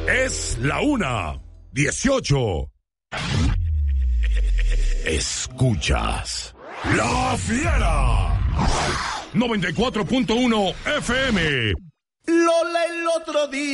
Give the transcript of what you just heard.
Es la 1:18. Escuchas La Fiera 94.1 FM. Lola el otro día